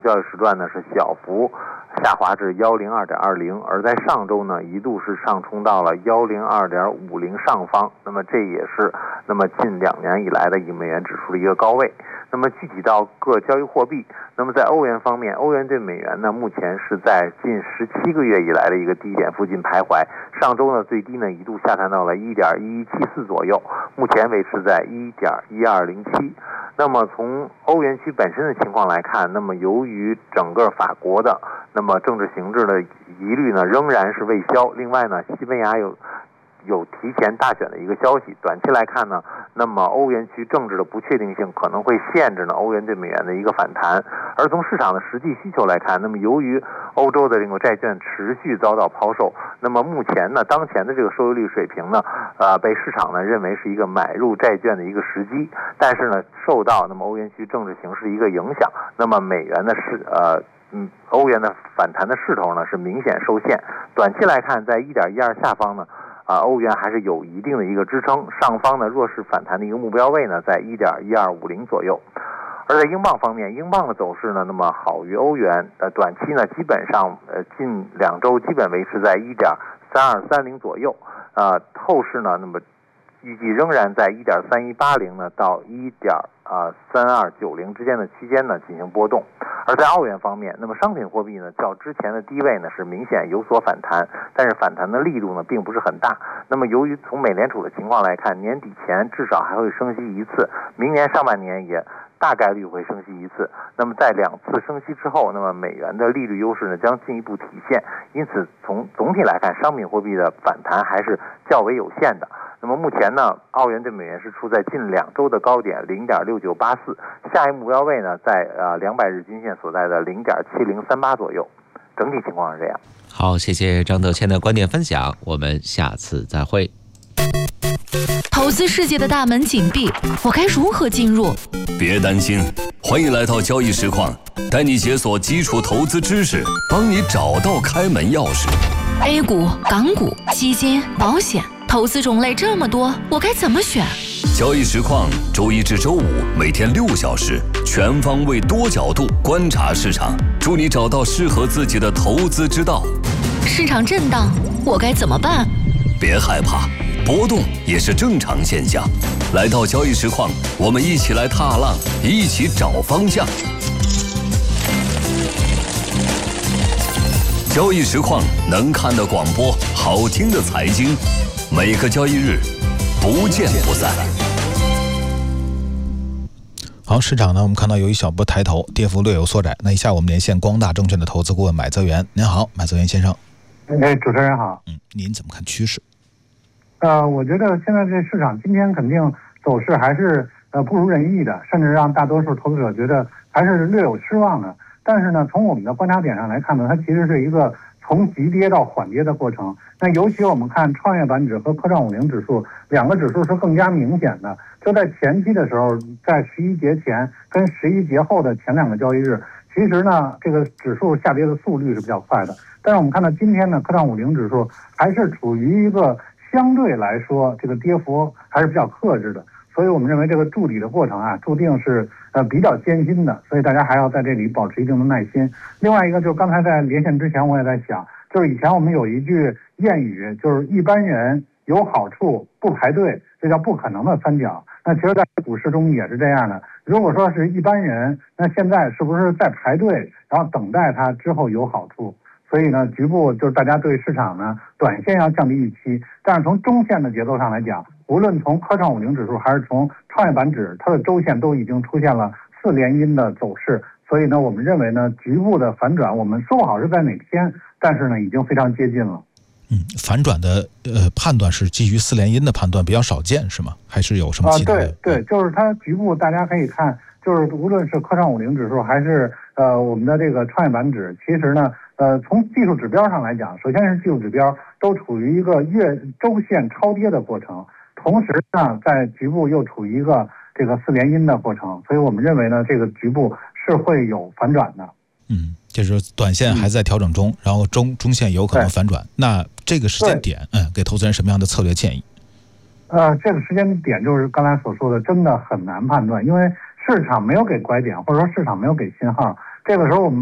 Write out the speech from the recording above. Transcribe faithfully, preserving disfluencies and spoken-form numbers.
交易时段呢是小幅下滑至一零二点二零，而在上周呢一度是上冲到了一零二点五零上方，那么这也是那么近两年以来的以美元指数的一个高位。那么具体到各交易货币，那么在欧元方面，欧元对美元呢目前是在近十七个月以来的一个低点附近徘徊，上周呢最低呢一度下探到了一点一一七四左右，目前维持在一点一二零七。那么从欧元区本身的情况来看，那么由于整个法国的那么政治形势的疑虑呢仍然是未消，另外呢西班牙有有提前大选的一个消息，短期来看呢，那么欧元区政治的不确定性可能会限制呢欧元对美元的一个反弹。而从市场的实际需求来看，那么由于欧洲的这个债券持续遭到抛售，那么目前呢当前的这个收益率水平呢，呃被市场呢认为是一个买入债券的一个时机，但是呢受到那么欧元区政治形势的一个影响，那么美元的是呃。嗯，欧元的反弹的势头呢是明显受限。短期来看，在一点一二下方呢，啊、呃，欧元还是有一定的一个支撑。上方呢，弱势反弹的一个目标位呢，在一点一二五零左右。而在英镑方面，英镑的走势呢，那么好于欧元。呃，短期呢，基本上呃近两周基本维持在一点三二三零左右。呃，后市呢，那么预计仍然在一点三一八零呢到一点啊三二九零之间的区间呢进行波动。而在澳元方面，那么商品货币呢较之前的低位呢是明显有所反弹，但是反弹的力度呢并不是很大。那么由于从美联储的情况来看，年底前至少还会升息一次，明年上半年也大概率会升息一次。那么在两次升息之后，那么美元的利率优势呢将进一步体现。因此从总体来看，商品货币的反弹还是较为有限的。那么目前呢，澳元对美元是处在近两周的高点零点六九八四，下一目标位呢在呃两百日均线所在的零点七零三八左右。整体情况是这样。 好，谢谢张德谦的观点分享，我们下次再会。 投资世界的大门紧闭，我该如何进入？ 别担心，欢迎来到交易实况，带你解锁基础投资知识，帮你找到开门钥匙。 A 股、港股、基金、保险，投资种类这么多，我该怎么选？ 交易实况周一至周五每天六小时，全方位多角度观察市场，助你找到适合自己的投资之道。 市场震荡，我该怎么办？ 别害怕，波动也是正常现象。来到交易实况，我们一起来踏浪，一起找方向。交易实况能看的广播，好听的财经，每个交易日不见不散。 好，市场呢，我们看到有一小波抬头，跌幅略有缩窄。那以下我们连线光大证券的投资顾问买泽元。您好，买泽元先生。 哎，主持人好。 嗯，您怎么看趋势？ 呃，我觉得现在这市场今天肯定走势还是呃不如人意的，甚至让大多数投资者觉得还是略有失望的。但是呢，从我们的观察点上来看呢，它其实是一个从急跌到缓跌的过程。那尤其我们看创业板指和科创五零指数两个指数是更加明显的。就在前期的时候，在十一节前跟十一节后的前两个交易日，其实呢这个指数下跌的速率是比较快的。但是我们看到今天呢，科创五零指数还是处于一个相对来说这个跌幅还是比较克制的。所以我们认为这个筑底的过程啊，注定是呃比较艰辛的，所以大家还要在这里保持一定的耐心。另外一个就是刚才在连线之前我也在想，就是以前我们有一句谚语，就是一般人有好处不排队，这叫不可能的三角。那其实在股市中也是这样的，如果说是一般人，那现在是不是在排队，然后等待它之后有好处？所以呢，局部就是大家对市场呢短线要降低预期，但是从中线的节奏上来讲，无论从科创五零指数还是从创业板指，它的周线都已经出现了四连阴的走势。所以呢，我们认为呢，局部的反转，我们说不好是在哪天，但是呢，已经非常接近了。 嗯，反转的呃判断是基于四连阴的判断，比较少见是吗？还是有什么其他的？ 啊，对对，就是它局部大家可以看，就是无论是科创五零指数还是呃我们的这个创业板指，其实呢。呃，从技术指标上来讲，首先是技术指标都处于一个月周线超跌的过程，同时呢，在局部又处于一个这个四连阴的过程，所以我们认为呢，这个局部是会有反转的。 嗯，就是短线还在调整中，嗯、然后中中线有可能反转。那这个时间点，嗯，给投资人什么样的策略建议？ 呃，这个时间点就是刚才所说的，真的很难判断，因为市场没有给拐点，或者说市场没有给信号。 这个时候我们